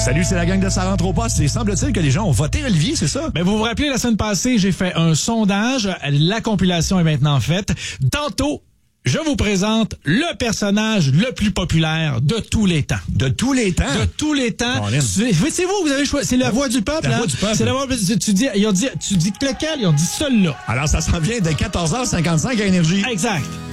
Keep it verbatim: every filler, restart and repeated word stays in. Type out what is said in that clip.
Salut, c'est la gang de Ça rentre au poste. Et semble-t-il que les gens ont voté Olivier, c'est ça? Ben, vous vous rappelez, la semaine passée, j'ai fait un sondage. La compilation est maintenant faite. Tantôt, je vous présente le personnage le plus populaire de tous les temps. De tous les temps? De tous les temps. C'est, c'est vous, vous avez choisi. C'est la voix du peuple. La hein? voix du peuple. C'est la voix tu, tu dis, ils ont dit, tu dis lequel? Ils ont dit celui-là. Alors, ça s'en vient de quatorze heures cinquante-cinq à Énergie. Exact.